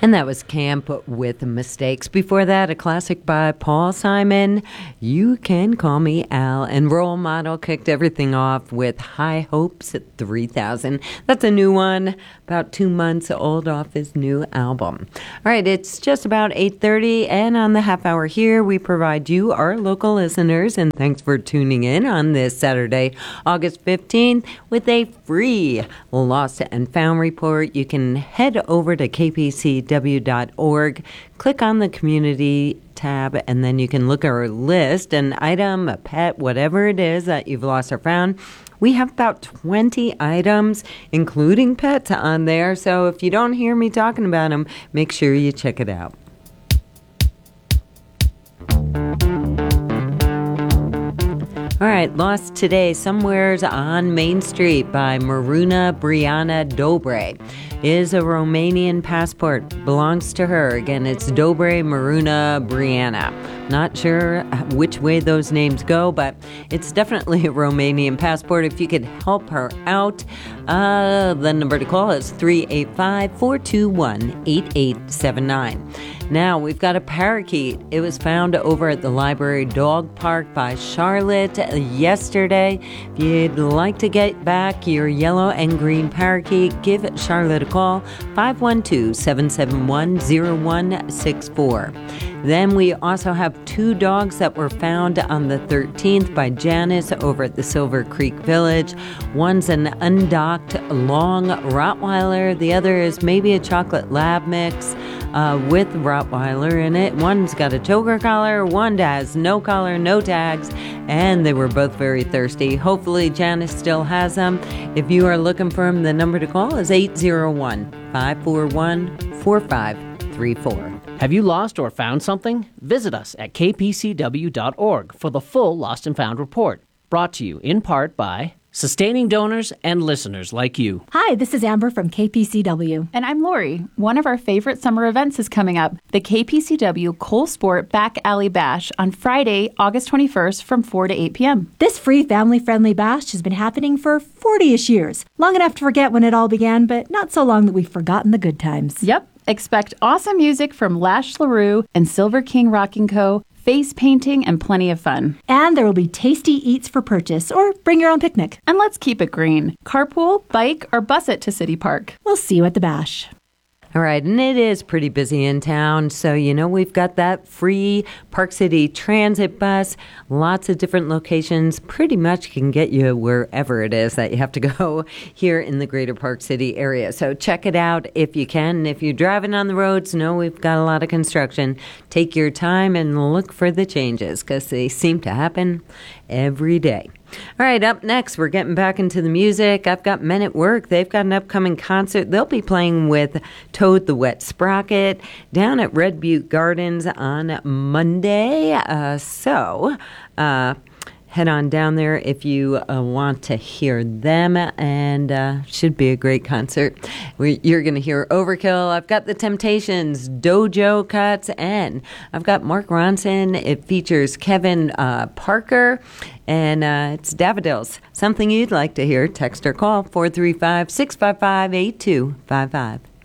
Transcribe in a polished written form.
And that was Camp with Mistakes. Before that, a classic by Paul Simon, You Can Call Me Al. And Role Model kicked everything off with High Hopes at 3000. That's a new one, about 2 months old off his new album. All right, it's just about 8:30, and on the half hour here, we provide you, our local listeners, and thanks for tuning in on this Saturday, August 15th, with a free Lost and Found report. You can head over to kpcw.org, click on the community tab, and then you can look at our list, an item, a pet, whatever it is that you've lost or found. We have about 20 items, including pets, on there. So if you don't hear me talking about them, make sure you check it out. All right, Lost Today, Somewheres on Main Street by Maruna Briana Dobre. Is a Romanian passport, belongs to her. Again, it's Dobre Maruna Briana. Not sure which way those names go, but it's definitely a Romanian passport. If you could help her out, the number to call is 385-421-8879. Now, we've got a parakeet. It was found over at the Library Dog Park by Charlotte yesterday. If you'd like to get back your yellow and green parakeet, give Charlotte a call, 512-771-0164. Then we also have 2 dogs that were found on the 13th by Janice over at the Silver Creek Village. One's an undocked long Rottweiler. The other is maybe a chocolate lab mix with Rottweiler in it. One's got a choker collar, one has no collar, no tags, and they were both very thirsty. Hopefully Janice still has them. If you are looking for them, the number to call is 801-541-4534. Have you lost or found something? Visit us at kpcw.org for the full Lost and Found report. Brought to you in part by sustaining donors and listeners like you. Hi, this is Amber from KPCW. And I'm Lori. One of our favorite summer events is coming up, the KPCW Cole Sport Back Alley Bash on Friday, August 21st from 4 to 8 p.m. This free family-friendly bash has been happening for 40-ish years. Long enough to forget when it all began, but not so long that we've forgotten the good times. Yep. Expect awesome music from Lash LaRue and Silver King Rocking Co., face painting, and plenty of fun. And there will be tasty eats for purchase, or bring your own picnic. And let's keep it green. Carpool, bike, or bus it to City Park. We'll see you at the bash. All right, and it is pretty busy in town, so we've got that free Park City Transit bus, lots of different locations, pretty much can get you wherever it is that you have to go here in the greater Park City area. So check it out if you can. And if you're driving on the roads, we've got a lot of construction. Take your time and look for the changes, because they seem to happen every day. All right, up next, we're getting back into the music. I've got Men at Work. They've got an upcoming concert. They'll be playing with Toad the Wet Sprocket down at Red Butte Gardens on Monday. Head on down there if you want to hear them, and should be a great concert. You're going to hear Overkill. I've got The Temptations, Dojo Cuts, and I've got Mark Ronson. It features Kevin Parker, and it's Daffodils. Something you'd like to hear, text or call 435-655-8255.